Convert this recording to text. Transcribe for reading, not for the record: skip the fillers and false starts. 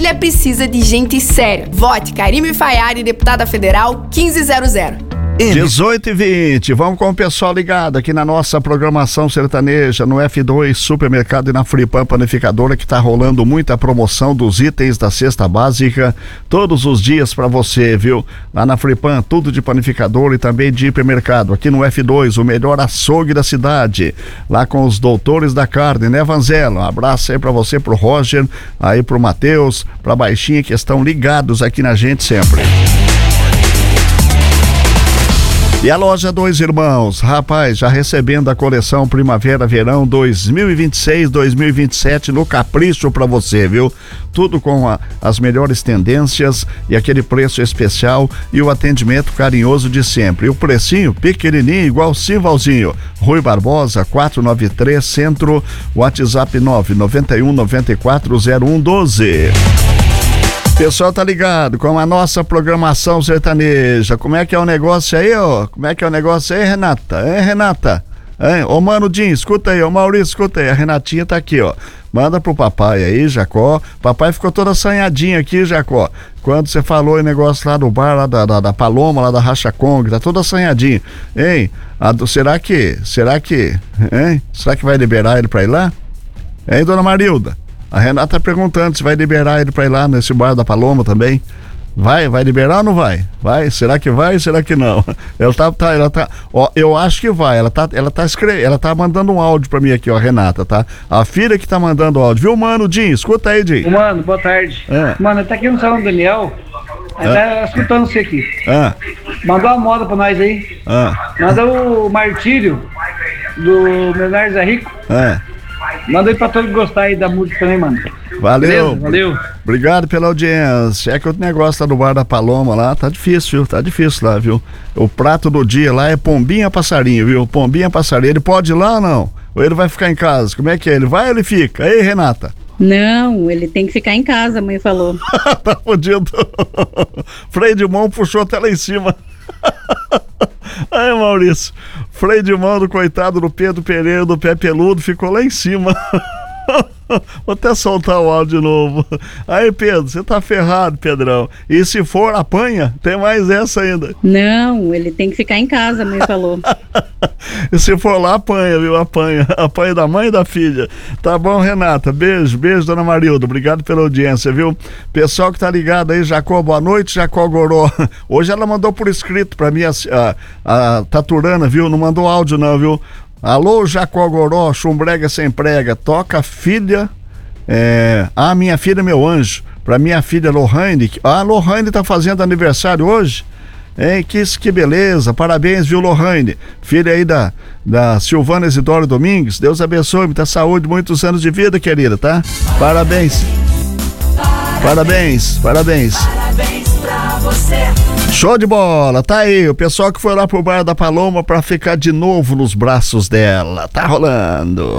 Ele precisa de gente séria. Vote Karime Fayari, deputada federal 1500. 18h20, vamos com o pessoal ligado aqui na nossa programação sertaneja, no F2 Supermercado e na Fripan Panificadora, que tá rolando muita promoção dos itens da cesta básica todos os dias pra você, viu? Lá na Fripan, tudo de panificador e também de hipermercado. Aqui no F2, o melhor açougue da cidade, lá com os doutores da carne, né, Vanzelo? Um abraço aí pra você, pro Roger, aí pro Matheus, pra Baixinha, que estão ligados aqui na gente sempre. E a loja Dois Irmãos, rapaz, já recebendo a coleção Primavera-Verão 2026-2027 no Capricho pra você, viu? Tudo com as melhores tendências e aquele preço especial e o atendimento carinhoso de sempre. E o precinho pequenininho, igual Simvalzinho. Rui Barbosa, 493 Centro, WhatsApp 991940112. Pessoal tá ligado com a nossa programação sertaneja. Como é que é o negócio aí, ó? Como é que é o negócio aí, Renata? Renata? Ô, Mano Dinho, escuta aí, ô Maurício, escuta aí. A Renatinha tá aqui, ó. Manda pro papai aí, Jacó. Papai ficou toda assanhadinha aqui, Jacó. Quando você falou o negócio lá do bar, lá da Paloma, lá da Racha Kong, tá toda assanhadinha. Hein? Será que vai liberar ele pra ir lá? Hein, dona Marilda? A Renata tá perguntando se vai liberar ele pra ir lá nesse bar da Paloma também. Vai liberar ou não vai? Vai? Será que vai? Será que não? Ela tá, ó, eu acho que vai. Ela tá mandando um áudio pra mim aqui, ó, Renata, tá? A filha que tá mandando áudio, viu, Mano, Dinho? Escuta aí, Dinho. Mano, boa tarde. Mano, tá aqui no salão do Daniel. Tá escutando você aqui. Mandou uma moda pra nós aí. Manda o Martírio do Leonardo Zé Rico. Manda aí pra todos gostar aí da música também, mano. Valeu. Beleza? Valeu. Obrigado pela audiência. É que o negócio lá do bar da Paloma lá tá difícil, viu? Tá difícil lá, viu? O prato do dia lá é pombinha passarinho, viu? Pombinha passarinho. Ele pode ir lá ou não? Ou ele vai ficar em casa? Como é que é? Ele vai ou ele fica? Ei, Renata? Não, ele tem que ficar em casa, a mãe falou. Tá fodido. Freio de mão puxou até lá em cima. Aí, Maurício, freio de mão do coitado do Pedro Pereira do pé peludo ficou lá em cima. Vou até soltar o áudio de novo. Aí, Pedro, você tá ferrado, Pedrão. E se for, apanha? Tem mais essa ainda. Não, ele tem que ficar em casa, a mãe falou. E se for lá, apanha, viu? Apanha da mãe e da filha. Tá bom, Renata? Beijo, dona Marilda. Obrigado pela audiência, viu? Pessoal que tá ligado aí, Jacó, boa noite, Jacó Goró. Hoje ela mandou por escrito pra mim a Taturana, viu? Não mandou áudio não, viu? Alô, Jacó Goró, chumbrega sem prega, toca filha, minha filha, meu anjo, pra minha filha Lohane. A Lohane tá fazendo aniversário hoje, hein? Que beleza, parabéns, viu, Lohane, filha aí da Silvana Isidoro Domingues. Deus abençoe, muita saúde, muitos anos de vida, querida, tá? Parabéns pra você. Show de bola, tá aí, o pessoal que foi lá pro bar da Paloma pra ficar de novo nos braços dela, tá rolando.